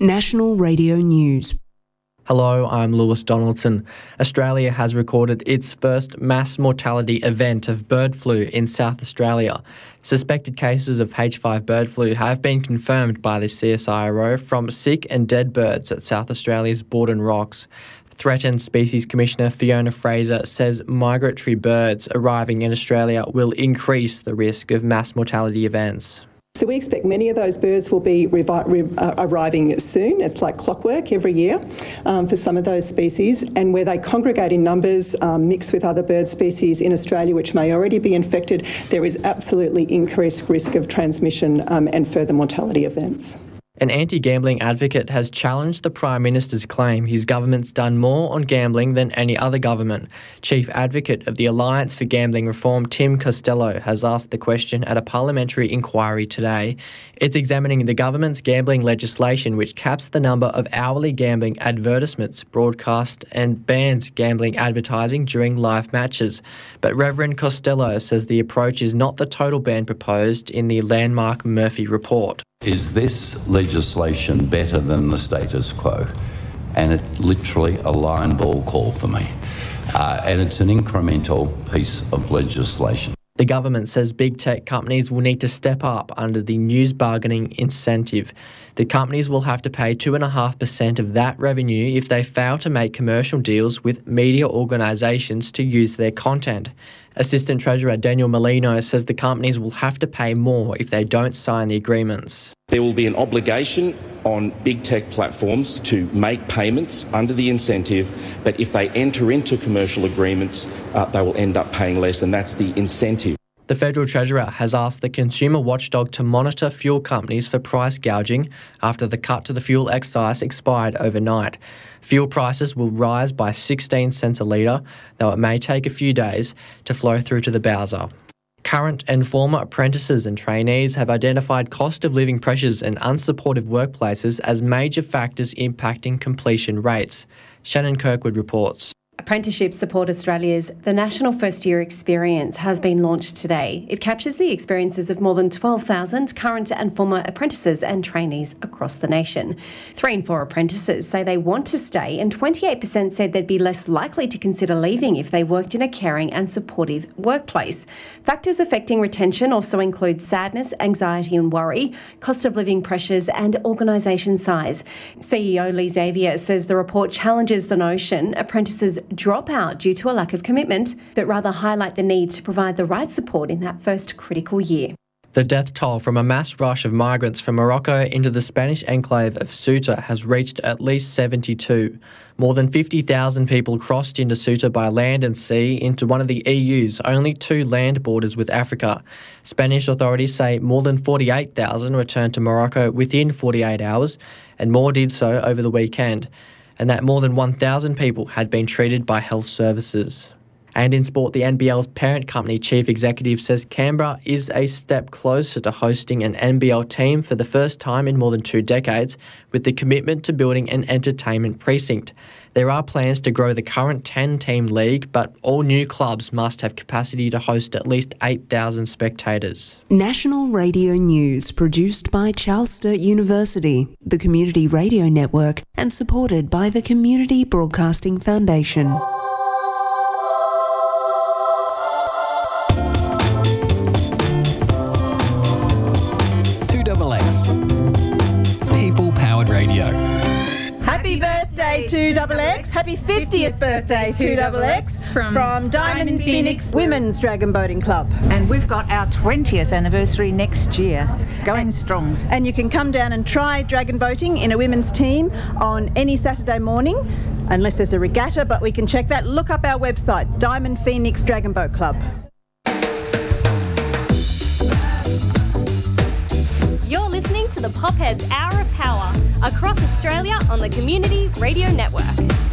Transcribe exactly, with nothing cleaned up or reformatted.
National Radio News. Hello, I'm Lewis Donaldson. Australia has recorded its first mass mortality event of bird flu in South Australia. Suspected cases of H five bird flu have been confirmed by the C S I R O from sick and dead birds at South Australia's Borden Rocks. Threatened Species Commissioner Fiona Fraser says migratory birds arriving in Australia will increase the risk of mass mortality events. So we expect many of those birds will be revi- re- uh, arriving soon. It's like clockwork every year um, for some of those species, and where they congregate in numbers, um, mix with other bird species in Australia which may already be infected, there is absolutely increased risk of transmission um, and further mortality events. An anti-gambling advocate has challenged the Prime Minister's claim his government's done more on gambling than any other government. Chief Advocate of the Alliance for Gambling Reform, Tim Costello, has asked the question at a parliamentary inquiry today. It's examining the government's gambling legislation which caps the number of hourly gambling advertisements broadcast and bans gambling advertising during live matches. But Reverend Costello says the approach is not the total ban proposed in the landmark Murphy report. Is this legislation better than the status quo? And it's literally a line ball call for me. Uh, and it's an incremental piece of legislation. The government says big tech companies will need to step up under the news bargaining incentive. The companies will have to pay two point five percent of that revenue if they fail to make commercial deals with media organisations to use their content. Assistant Treasurer Daniel Molino says the companies will have to pay more if they don't sign the agreements. There will be an obligation on big tech platforms to make payments under the incentive, but if they enter into commercial agreements, uh, they will end up paying less, and that's the incentive. The Federal Treasurer has asked the consumer watchdog to monitor fuel companies for price gouging after the cut to the fuel excise expired overnight. Fuel prices will rise by sixteen cents a litre, though it may take a few days to flow through to the bowser. Current and former apprentices and trainees have identified cost of living pressures and unsupportive workplaces as major factors impacting completion rates. Shannon Kirkwood reports. Apprenticeship Support Australia's The National First Year Experience has been launched today. It captures the experiences of more than twelve thousand current and former apprentices and trainees across the nation. Three in four apprentices say they want to stay, and twenty-eight percent said they'd be less likely to consider leaving if they worked in a caring and supportive workplace. Factors affecting retention also include sadness, anxiety and worry, cost of living pressures and organisation size. C E O Lee Xavier says the report challenges the notion apprentices drop out due to a lack of commitment, but rather highlight the need to provide the right support in that first critical year. The death toll from a mass rush of migrants from Morocco into the Spanish enclave of Ceuta has reached at least seventy-two. More than fifty thousand people crossed into Ceuta by land and sea into one of the E U's only two land borders with Africa. Spanish authorities say more than forty-eight thousand returned to Morocco within forty-eight hours, and more did so over the weekend, and that more than one thousand people had been treated by health services. And in sport, the N B L's parent company chief executive says Canberra is a step closer to hosting an N B L team for the first time in more than two decades, with the commitment to building an entertainment precinct. There are plans to grow the current ten-team league, but all new clubs must have capacity to host at least eight thousand spectators. National Radio News, produced by Charles Sturt University, the Community Radio Network, and supported by the Community Broadcasting Foundation. two X X. People-powered radio. Happy birthday to Double X. Happy fiftieth birthday to Double X from, from Diamond and Phoenix Women's Dragon Boating Club. And we've got our twentieth anniversary next year, going strong. And you can come down and try dragon boating in a women's team on any Saturday morning, unless there's a regatta, but we can check that. Look up our website, Diamond Phoenix Dragon Boat Club. You're listening to the Popheads Hour of Power across Australia on the Community Radio Network.